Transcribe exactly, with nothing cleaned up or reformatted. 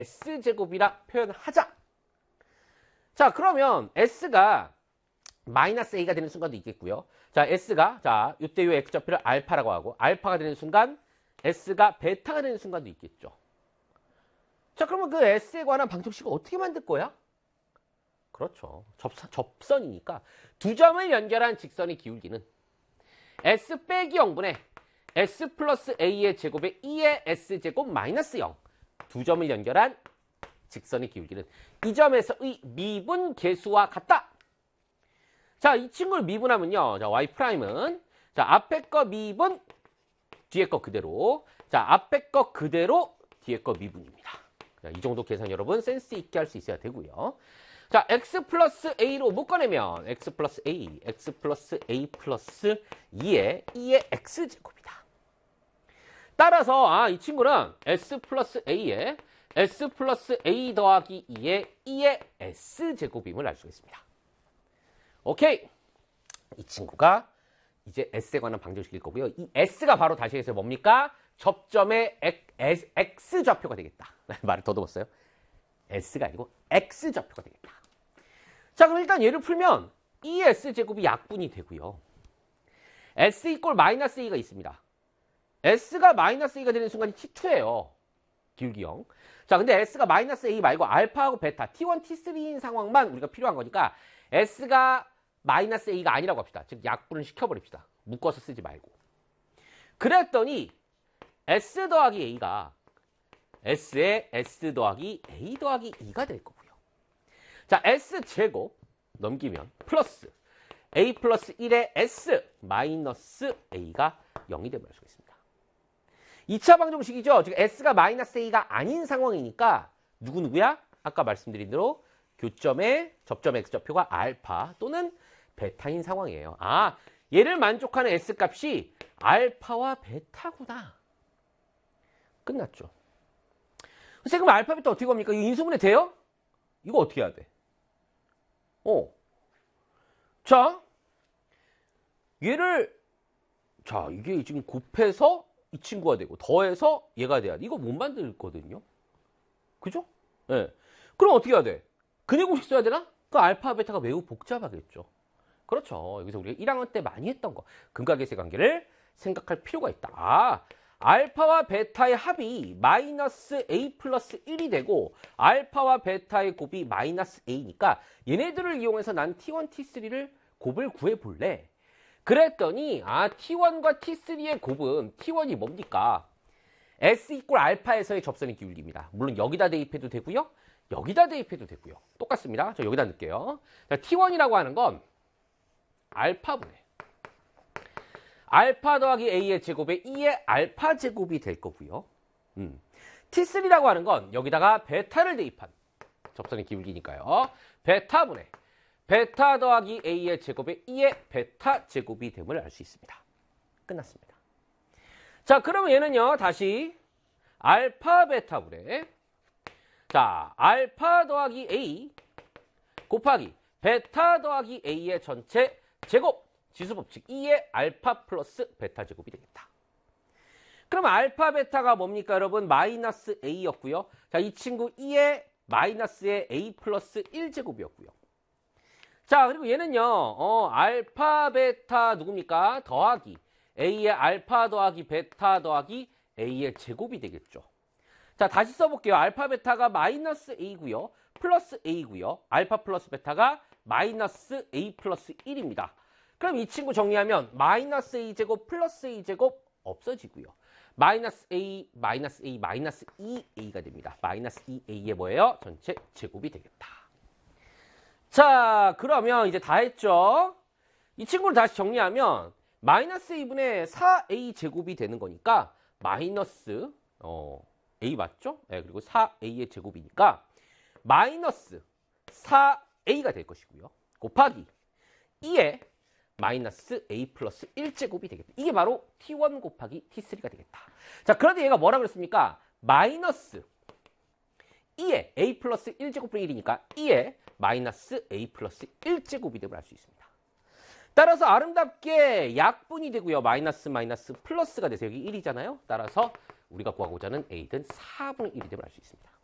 S제곱이라 표현하자. 자, 그러면 S가 마이너스 A가 되는 순간도 있겠고요. 자, S가, 자, 이때 요 X좌표를 알파라고 하고, 알파가 되는 순간, S가 베타가 되는 순간도 있겠죠. 자, 그러면 그 S에 관한 방정식을 어떻게 만들 거야? 그렇죠. 접사, 접선이니까 두 점을 연결한 직선의 기울기는 S 빼기 영분의 S 플러스 A의 제곱에 이의 S제곱 마이너스 영. 두 점을 연결한 직선의 기울기는 이 점에서의 미분 계수와 같다. 자, 이 친구를 미분하면요. 자, Y'은 자, 앞에 거 미분, 뒤에 거 그대로. 자, 앞에 거 그대로, 뒤에 거 미분입니다. 자, 이 정도 계산 여러분 센스 있게 할 수 있어야 되고요. 자, X 플러스 A로 묶어내면 X 플러스 A, X 플러스 A 플러스 이의 이의 X제곱이다. 따라서 아, 이 친구는 S 플러스 A에 S 플러스 A 더하기 이의 이의 S제곱임을 알 수 있습니다. 오케이. 이 친구가 이제 S에 관한 방정식일 거고요. 이 S가 바로 다시 해서 뭡니까? 접점의 X좌표가 되겠다. 말을 더듬었어요. S가 아니고 X좌표가 되겠다. 자, 그럼 일단 얘를 풀면 이 S제곱이 약분이 되고요. S 이꼴 마이너스 A가 있습니다. S가 마이너스 A가 되는 순간이 티 투예요. 기울기 영. 자, 근데 S가 마이너스 A 말고 알파하고 베타, 티 원, 티 쓰리인 상황만 우리가 필요한 거니까 S가 마이너스 A가 아니라고 합시다. 즉 약분을 시켜버립시다. 묶어서 쓰지 말고. 그랬더니 S 더하기 A가 S의 S 더하기 A 더하기 이가 될 거고요. 자, S제곱 넘기면 플러스 A 플러스 일의 S 마이너스 A가 영이 되면 알 수가 있습니다. 이 차 방정식이죠. 즉 S가 마이너스 A가 아닌 상황이니까 누구누구야? 아까 말씀드린 대로 교점의 접점 X좌표가 알파 또는 베타인 상황이에요. 아, 얘를 만족하는 S값이 알파와 베타구나. 끝났죠. 선생님, 그럼 알파 베타 어떻게 합니까? 이거 인수분해 돼요? 이거 어떻게 해야 돼? 어. 자, 얘를, 자, 이게 지금 곱해서 이 친구가 되고, 더해서 얘가 돼야 돼. 이거 못 만들거든요. 그죠? 예. 네. 그럼 어떻게 해야 돼? 근해 공식 써야 되나? 그 알파, 베타가 매우 복잡하겠죠. 그렇죠. 여기서 우리가 일 학년 때 많이 했던 거. 근각계세 관계를 생각할 필요가 있다. 아, 알파와 베타의 합이 마이너스 A 플러스 일이 되고 알파와 베타의 곱이 마이너스 A니까 얘네들을 이용해서 난 티 원, 티 쓰리를 곱을 구해볼래. 그랬더니 아, 티 원과 티 쓰리의 곱은 티 원이 뭡니까? S 이꼴 알파에서의 접선의 기울기입니다. 물론 여기다 대입해도 되고요. 여기다 대입해도 되고요. 똑같습니다. 저 여기다 넣을게요. 자, 티 원이라고 하는 건 알파분의 알파 더하기 A의 제곱에 이의 알파 제곱이 될 거고요. 음. 티 쓰리라고 하는 건 여기다가 베타를 대입한 접선의 기울기니까요. 베타분의 베타 더하기 A의 제곱에 이의 베타 제곱이 됨을 알 수 있습니다. 끝났습니다. 자, 그러면 얘는요. 다시 알파 베타분의 자, 알파 더하기 A 곱하기 베타 더하기 A의 전체 제곱 지수법칙 이의 알파 플러스 베타 제곱이 되겠다. 그럼 알파 베타가 뭡니까 여러분? 마이너스 A였고요. 자, 이 친구 이의 마이너스의 A 플러스 일 제곱이었고요. 자, 그리고 얘는요. 어, 알파 베타 누굽니까? 더하기 A의 알파 더하기 베타 더하기 A의 제곱이 되겠죠. 자, 다시 써볼게요. 알파 베타가 마이너스 A고요. 플러스 A고요. 알파 플러스 베타가 마이너스 A 플러스 일입니다. 그럼 이 친구 정리하면 마이너스 A제곱 플러스 A제곱 없어지고요. 마이너스 A, 마이너스 A, 마이너스 이 에이가 됩니다. 마이너스 이 에이의 뭐예요? 전체 제곱이 되겠다. 자, 그러면 이제 다 했죠? 이 친구를 다시 정리하면 마이너스 A분의 사 에이 제곱이 되는 거니까 마이너스 어, A 맞죠? 네, 그리고 사 에이의 제곱이니까 마이너스 사 에이가 될 것이고요. 곱하기 이의 마이너스 A 플러스 일 제곱이 되겠다. 이게 바로 티 원 곱하기 티 쓰리가 되겠다. 자, 그런데 얘가 뭐라 그랬습니까? 마이너스 이의 A 플러스 일 제곱분의 일이니까 이의 마이너스 A 플러스 일 제곱이 됨을 알 수 있습니다. 따라서 아름답게 약분이 되고요. 마이너스 마이너스 플러스가 돼서 여기 일이잖아요. 따라서 우리가 구하고자 하는 A는 사분의 일이 됨을 알 수 있습니다.